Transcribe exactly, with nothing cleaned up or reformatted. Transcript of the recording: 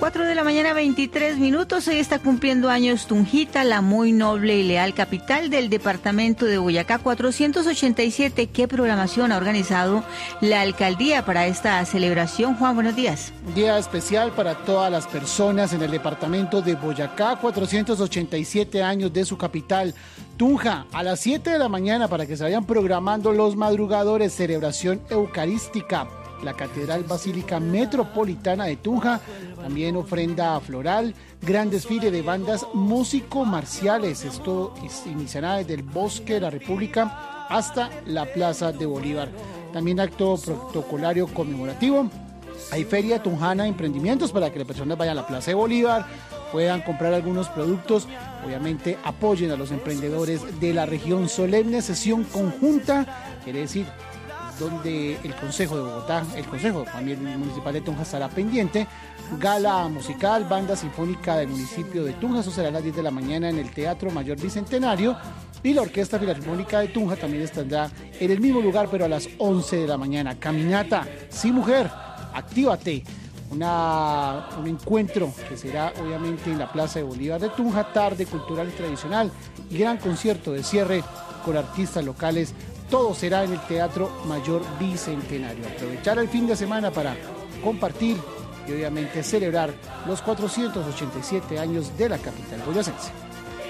cuatro de la mañana, veintitrés minutos. Hoy está cumpliendo años Tunjita, la muy noble y leal capital del departamento de Boyacá. cuatrocientos ochenta y siete. ¿Qué programación ha organizado la alcaldía para esta celebración? Juan, buenos días. Un día especial para todas las personas en el departamento de Boyacá. cuatrocientos ochenta y siete años de su capital, Tunja. A las siete de la mañana, para que se vayan programando los madrugadores, celebración eucarística. La Catedral Basílica Metropolitana de Tunja, también ofrenda floral, gran desfile de bandas músico-marciales. Esto iniciará desde el Bosque de la República hasta la Plaza de Bolívar. También acto protocolario conmemorativo. Hay feria tunjana, emprendimientos para que las personas vayan a la Plaza de Bolívar, puedan comprar algunos productos. Obviamente apoyen a los emprendedores de la región. Solemne sesión conjunta, quiere decir, donde el Consejo de Bogotá, el Consejo también Municipal de Tunja estará pendiente. Gala musical, banda sinfónica del municipio de Tunja, eso será a las diez de la mañana en el Teatro Mayor Bicentenario. Y la Orquesta Filarmónica de Tunja también estará en el mismo lugar, pero a las once de la mañana. Caminata, sí mujer, actívate. Una, un encuentro que será obviamente en la Plaza de Bolívar de Tunja, tarde cultural y tradicional y gran concierto de cierre con artistas locales. Todo será en el Teatro Mayor Bicentenario. Aprovechar el fin de semana para compartir y obviamente celebrar los cuatrocientos ochenta y siete años de la capital boyacense.